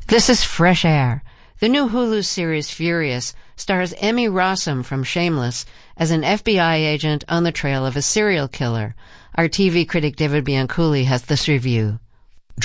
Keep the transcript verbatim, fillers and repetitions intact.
This is Fresh Air. The new Hulu series Furious stars Emmy Rossum from Shameless as an F B I agent on the trail of a serial killer. Our T V critic David Bianculli has this review.